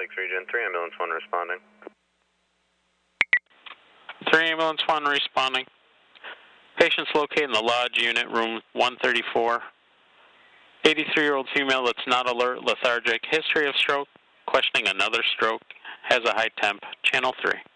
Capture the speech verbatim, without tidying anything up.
Lake three Gen three, ambulance one responding. three ambulance one responding. Patient's located in the lodge unit, room one thirty-four. eighty-three-year-old female that's not alert, lethargic, history of stroke, questioning another stroke, has a high temp, channel three.